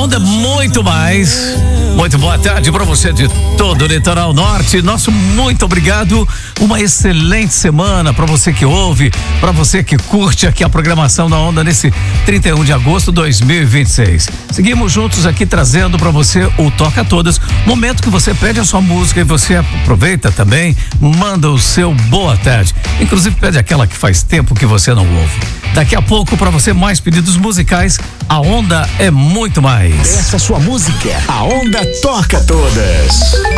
Onda muito mais. Muito boa tarde para você de todo o litoral norte. Nosso muito obrigado. Uma excelente semana para você que ouve, para você que curte aqui a programação da Onda nesse 31 de agosto de 2026. Seguimos juntos aqui trazendo para você o Toca Todas, momento que você pede a sua música e você aproveita também, manda o seu boa tarde. Inclusive pede aquela que faz tempo que você não ouve. Daqui a pouco, para você, mais pedidos musicais. A Onda é muito mais. Essa sua música, a Onda toca todas.